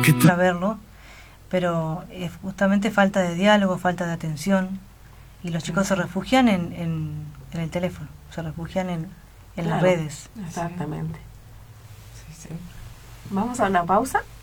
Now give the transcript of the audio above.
para verlo, pero es justamente falta de diálogo, falta de atención, y los chicos se refugian en el teléfono, se refugian en las redes. Exactamente. Sí, sí. Vamos a una pausa.